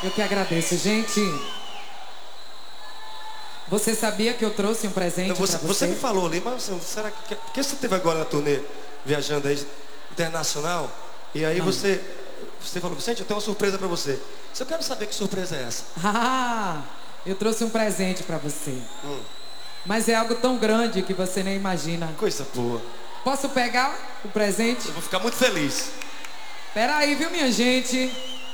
Eu que agradeço, gente. Você sabia que eu trouxe um presente para você? Você me falou ali, mas será que... Porque você esteve agora na turnê, viajando aí, internacional, e aí você falou, Vicente, eu tenho uma surpresa para você. Eu quero saber que surpresa é essa. Ah, eu trouxe um presente para você. Mas é algo tão grande que você nem imagina. Coisa boa. Posso pegar o presente? Eu vou ficar muito feliz. Pera aí, viu, minha gente?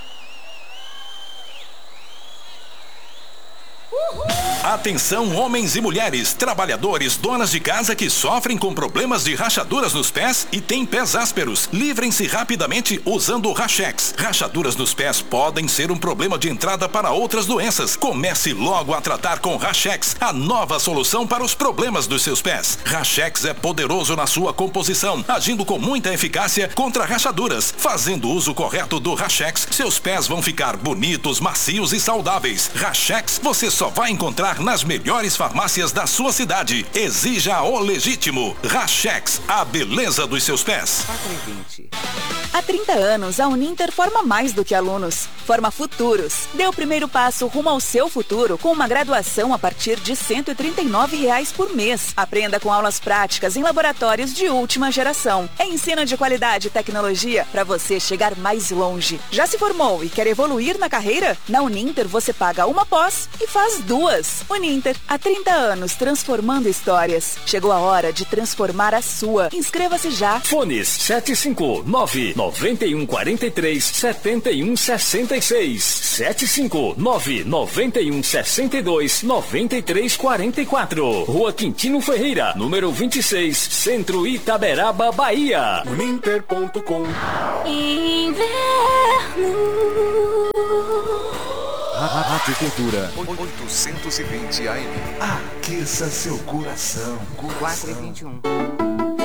Atenção, homens e mulheres, trabalhadores, donas de casa que sofrem com problemas de rachaduras nos pés e têm pés ásperos. Livrem-se rapidamente usando o Rachex. Rachaduras nos pés podem ser um problema de entrada para outras doenças. Comece logo a tratar com Rachex, a nova solução para os problemas dos seus pés. Rachex é poderoso na sua composição, agindo com muita eficácia contra rachaduras. Fazendo uso correto do Rachex, seus pés vão ficar bonitos, macios e saudáveis. Rachex você só vai encontrar nas melhores farmácias da sua cidade. Exija o legítimo. Rachex, a beleza dos seus pés. Há 30 anos, a Uninter forma mais do que alunos. Forma futuros. Dê o primeiro passo rumo ao seu futuro com uma graduação a partir de R$ 139 por mês. Aprenda com aulas práticas em laboratórios de última geração. É ensino de qualidade e tecnologia para você chegar mais longe. Já se formou e quer evoluir na carreira? Na Uninter você paga uma pós e faz duas. Uninter, há 30 anos transformando histórias. Chegou a hora de transformar a sua. Inscreva-se já. Fones 759-9143-7166. 759-9162-9344. Rua Quintino Ferreira, número 26, Centro Itaberaba, Bahia. Uninter.com. Inverno. Rádio Cultura 820 AM. Aqueça seu coração. 4h21.